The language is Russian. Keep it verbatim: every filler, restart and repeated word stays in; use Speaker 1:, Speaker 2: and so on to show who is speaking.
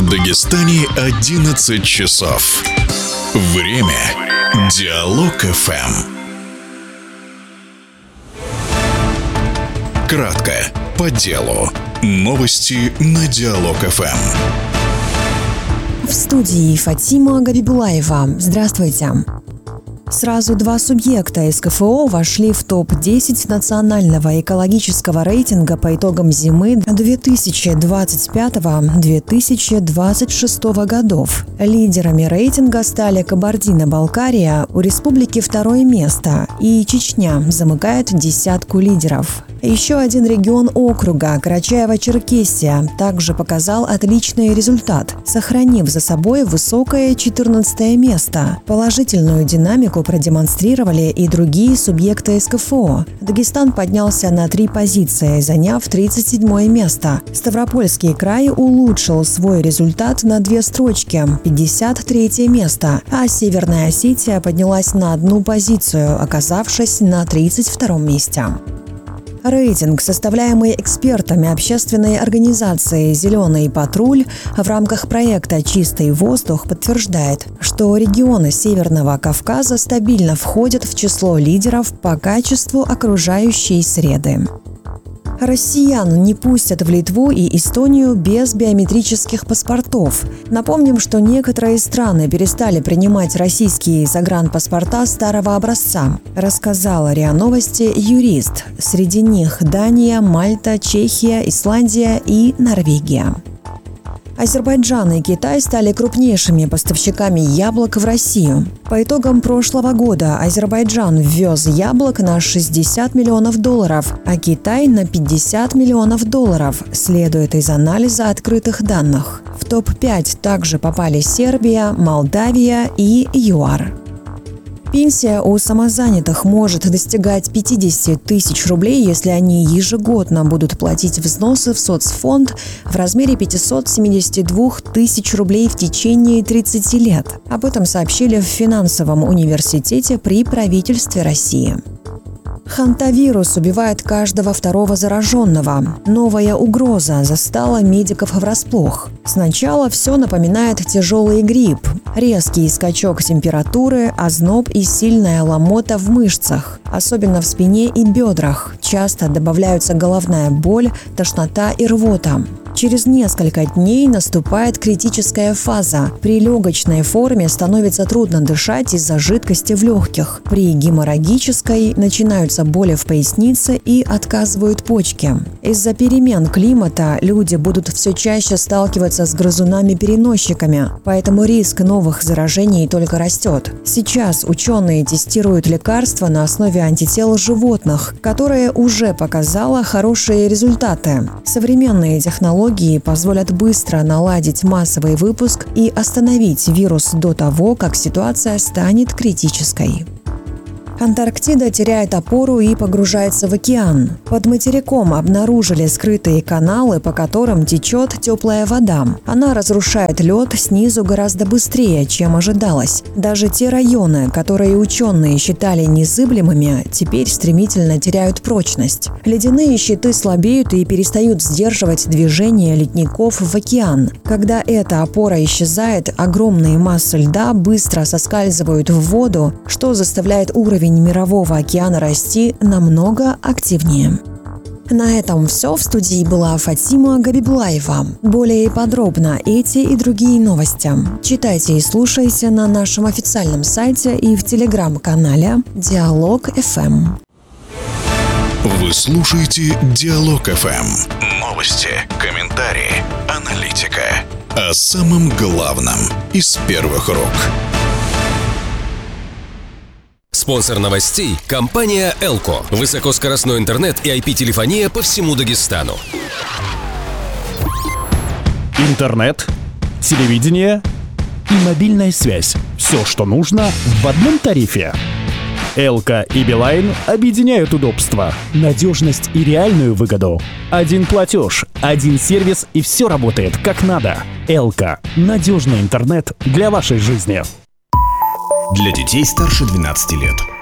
Speaker 1: Дагестане одиннадцать часов. Время Диалог эф эм. Кратко, по делу. Новости на Диалог эф эм.
Speaker 2: В студии Фатима Габибулаева. Здравствуйте. Сразу два субъекта эс ка эф о вошли в топ десять национального экологического рейтинга по итогам зимы две тысячи двадцать пятого — две тысячи двадцать шестого годов. Лидерами рейтинга стали Кабардино-Балкария, у республики второе место, и Чечня замыкает десятку лидеров. Еще один регион округа, Карачаево-Черкесия, также показал отличный результат, сохранив за собой высокое четырнадцатое место. Положительную динамику продемонстрировали и другие субъекты эс ка эф о. Дагестан поднялся на три позиции, заняв тридцать седьмое место. Ставропольский край улучшил свой результат на две строчки – пятьдесят третье место, а Северная Осетия поднялась на одну позицию, оказавшись на тридцать втором месте. Рейтинг, составляемый экспертами общественной организации «Зеленый патруль» в рамках проекта «Чистый воздух», подтверждает, что регионы Северного Кавказа стабильно входят в число лидеров по качеству окружающей среды. Россиян не пустят в Литву и Эстонию без биометрических паспортов. Напомним, что некоторые страны перестали принимать российские загранпаспорта старого образца, рассказала РИА Новости юрист. Среди них Дания, Мальта, Чехия, Исландия и Норвегия. Азербайджан и Китай стали крупнейшими поставщиками яблок в Россию. По итогам прошлого года Азербайджан ввез яблок на шестьдесят миллионов долларов, а Китай на пятьдесят миллионов долларов, следует из анализа открытых данных. В топ пять также попали Сербия, Молдавия и ЮАР. Пенсия у самозанятых может достигать пятьдесят тысяч рублей, если они ежегодно будут платить взносы в соцфонд в размере пятьсот семьдесят два тысяч рублей в течение тридцати лет. Об этом сообщили в финансовом университете при правительстве России. Хантавирус убивает каждого второго зараженного. Новая угроза застала медиков врасплох. Сначала все напоминает тяжелый грипп. Резкий скачок температуры, озноб и сильная ломота в мышцах, особенно в спине и бедрах. Часто добавляются головная боль, тошнота и рвота. Через несколько дней наступает критическая фаза. При легочной форме становится трудно дышать из-за жидкости в легких. При геморрагической начинаются боли в пояснице и отказывают почки. Из-за перемен климата люди будут все чаще сталкиваться с грызунами-переносчиками, поэтому риск новых заражений только растет. Сейчас ученые тестируют лекарства на основе антител животных, которое уже показало хорошие результаты. Современные технологии позволят быстро наладить массовый выпуск и остановить вирус до того, как ситуация станет критической. Антарктида теряет опору и погружается в океан. Под материком обнаружили скрытые каналы, по которым течет теплая вода. Она разрушает лед снизу гораздо быстрее, чем ожидалось. Даже те районы, которые ученые считали незыблемыми, теперь стремительно теряют прочность. Ледяные щиты слабеют и перестают сдерживать движение ледников в океан. Когда эта опора исчезает, огромные массы льда быстро соскальзывают в воду, что заставляет уровень мирового океана расти намного активнее. На этом все. В студии была Фатима Габибулаева. Более подробно эти и другие новости читайте и слушайте на нашем официальном сайте и в телеграм-канале Диалог эф эм.
Speaker 1: Вы слушаете Диалог эф эм. Новости, комментарии, аналитика. О самом главном из первых рук.
Speaker 3: Спонсор новостей – компания Элко. Высокоскоростной интернет и ай пи-телефония по всему Дагестану.
Speaker 4: Интернет, телевидение и мобильная связь. Все, что нужно в одном тарифе. Элко и Билайн объединяют удобства, надежность и реальную выгоду. Один платеж, один сервис и все работает как надо. Элко – надежный интернет для вашей жизни.
Speaker 5: Для детей старше двенадцати лет.